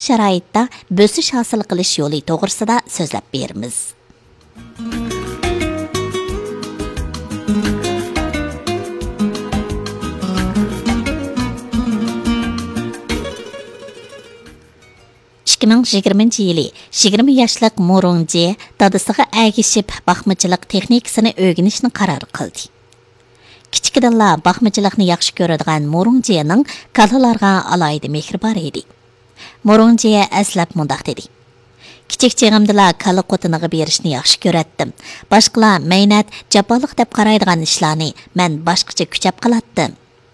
sharoitda bösish hosil qilish yo'li to'g'risida so'zlab beramiz. yili 20 yoshlik Morongji dadasiga agishib baxmachilik texnikasini o'rganishni qaror qildi. Kichikdilla baxmachilikni yaxshi ko'radigan Morongjining kalalarga alayda mehr bor edi. Morongji aslab mundaq dedi: Kichik chig'imdala kala qotiniga berishni yaxshi ko'ratdim. Boshqalar maynat, jaboliq deb qaraydigan ishlarni men boshqacha kuchab qilatdim.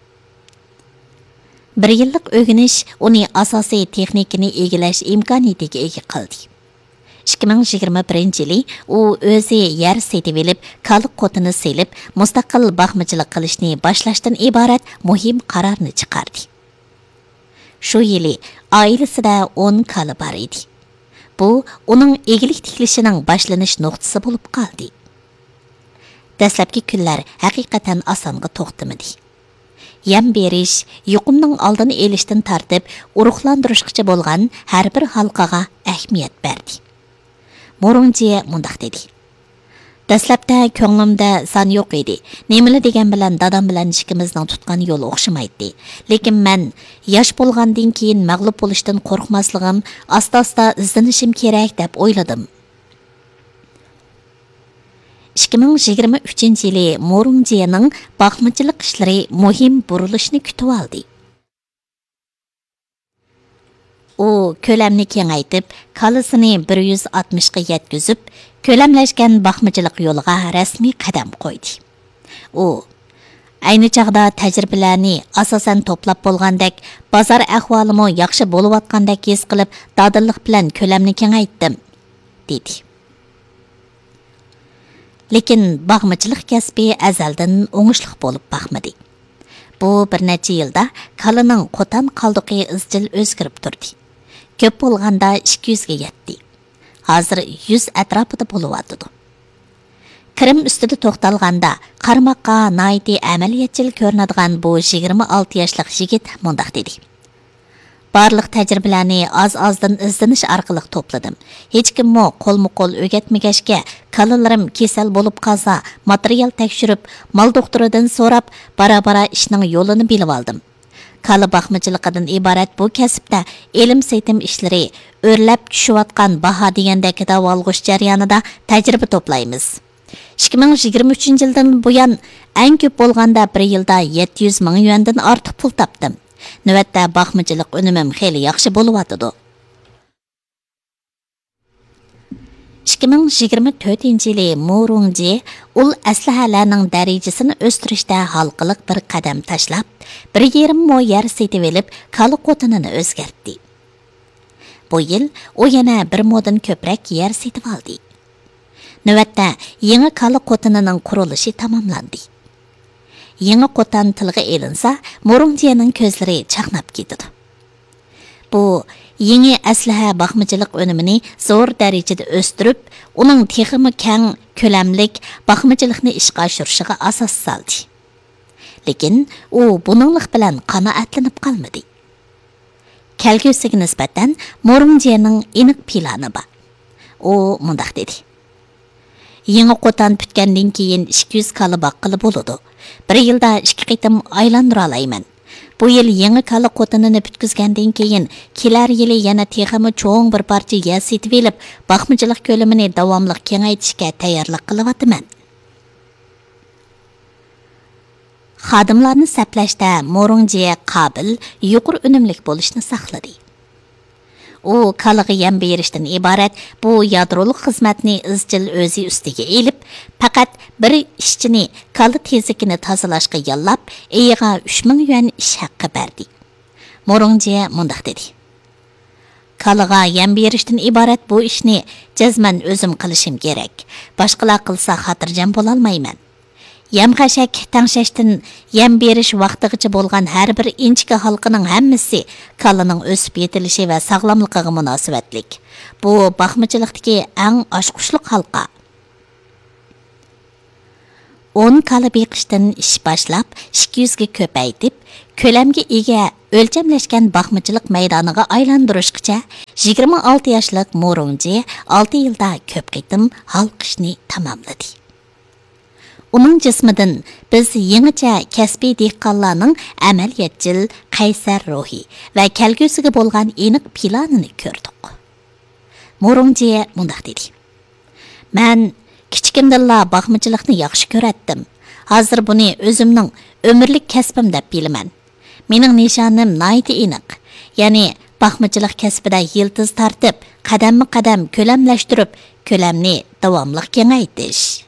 Bir yillik o'rganish uni asosiy texnikani egillash imkoniyatiga ega qildi. 2021 yili u o'zi yer setib olib, kala qotini selib, mustaqil baxmachilik qilishni boshlashdan iborat muhim qarorni chiqardi. Shu yili oilasida 10 kala bor edi. Bu uning egilik tiklishining boshlanish nuqtasi bo'lib qoldi. Dastlabki kunlar haqiqatan osonga to'xtamadi. Yem berish, yuqumning oldini elishdan tartib, urug'lantirishgacha bo'lgan har bir halqaga ahamiyat berdi. Morongji mundaq dedi: Dastlabda ko'nglimda son yo'q edi. Nemali degan bilan dadam bilan ikkimizning tutgan yo'l o'xshamaydi. Lekin men yosh bo'lgandan keyin mag'lub bo'lishdan qo'rqmasligim, asta-asta izlanishim kerak deb o'yladim. 2023 yili Morongjining baxmachilik ishlari muhim burilishni kutib oldi. U ko'lamni kengaytib, kalasini 160 ga yetkazib, ko'lamlashgan baxmachilik yo'liga rasmiy qadam qo'ydi. U ayni chaqda tajribalarni asosan to'plab bo'lgandek, bozor ahvolimi yaxshi bo'layotgandek his qilib, dadillik bilan ko'lamni kengaytdim, dedi. Lekin baxmachilik kasbi azaldan o'ngishliq bo'lib baxmadi. Bu bir necha yilda kalaning qo'tan qaldiqi izchil o'zgarib turdi. Ko'p bo'lganda 200 ga yetdi. Hozir 100 atrofida bo'lyapti. Kirim ustida to'xtalganda qarmoqqa nayti amaliyatchil ko'rinadigan bu 26 yoshlik yigit mundaq dedi: Barliq tajribalarni az-azdan izlanish orqali to'pladim. Hech kimmo qo'lma-qo'l o'rgatmagashga, kalalarim kasal bo'lib qolsa, material tekshirib, mal doktoridan so'rab, bara-bara ishning yo'lini bilib oldim. Kala baxmachilikdan iborat bu kasbda ilm setim ishlari, o'rlab tushayotgan baho degandek davolg'ish jarayonida tajriba to'playmiz. 2023 yildan buyon eng ko'p bo'lganda bir yilda 700 ming yuandan ortiq pul topdim. Navbatda baxmachilik unumim xeyli yaxshi bo'lyapti. 2024 yili Morongji ul aslahalarning darajasini o'stirishda halqiliq bir qadam tashlab, 1,5 mo yer setib olib, kala qo'tinini o'zgartdi. Bu yil u yana 1 modan ko'proq yer setib oldi. Navbatda yangi kala qo'tinining qurilishi tamomlandi. Yangi qo'tan tilga elinsa, Morongjining ko'zlari chaqnab ketdi. Bu yangi aslaha baxmachilik unumini zo'r darajada o'stirib, uning texmi keng ko'lamlik baxmachilikni ishga oshirishiga asos soldi. Lekin u buninglik bilan qanoatlanib qolmadi. Kelgusiga nisbatan Morongjining aniq plani bor. U mundaq dedi: Yangi qo'tan bitgandan keyin 200 kala baqqili bo'ladi. Bir yilda 2 qitim aylantira olayman. Bu yil yangi kala qo'tinini bitkizgandan keyin kelar yili yana texmi cho'ng bir parcha yer setib olib, baxmachilik ko'lamini davomli kengaytirishga tayyorlik qilyapman. Xodimlarni saplashda Morongji qobil, yuqori unumlik bo'lishni saqladi. U kalaga yem berishdan iborat bu yadroliq xizmatni izchil o'zi ustiga elib, faqat bir ishchini kala tezligini tozalashga yollab, eyiga 3000 yuan ish haqqi berdi. Morongji mundaq dedi: Kalaga yem berishdan iborat bu ishni jazman o'zim qilishim kerak. Boshqalar qilsa xotirjam bo'la olmayman. Yem-xashak tangshashdan yem berish vaqtigacha bo'lgan har bir inchka halqining hammasi kalaning o'sib yetilishi va sog'lomligiga munosabatlik. Bu baxmachilikdagi eng oshqushliq halqa. 10 kala beqishdan ish boshlab 200 ga ko'paytib, ko'lamga ega o'lchamlashgan baxmachilik maydoniga aylantirishgacha 26 yoshlik Mo'rungji 6 yilda ko'p qitim halqishni tamomladi. Uning jismidan biz yangicha kasbiy dehqonlarning amaliyatchil, qaysar ruhi va kelgusiga bo'lgan aniq planini ko'rdik. Mo'rungji mundaq dedi: "Men kichikimdilla baxmachilikni yaxshi ko'ratdim. Hozir buni o'zimning umrlik kasbim deb bilaman. Mening nishonim nihoyat aniq. Ya'ni baxmachilik kasbida yildiz tartib, qadamma-qadam ko'lamlashtirib, ko'lamni davomli kengaytirish."